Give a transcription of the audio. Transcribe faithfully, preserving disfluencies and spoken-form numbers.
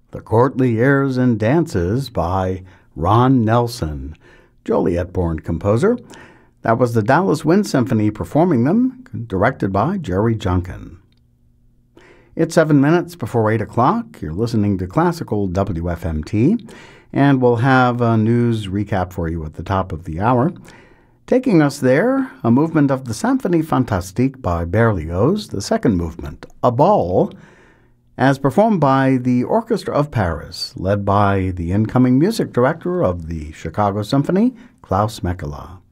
The Courtly Airs and Dances by Ron Nelson, Joliet-born composer. That was the Dallas Wind Symphony performing them, directed by Jerry Junkin. It's seven minutes before eight o'clock. You're listening to Classical W F M T, and we'll have a news recap for you at the top of the hour. Taking us there, a movement of the Symphonie Fantastique by Berlioz, the second movement, A Ball, as performed by the Orchestra of Paris, led by the incoming music director of the Chicago Symphony, Klaus Mekela.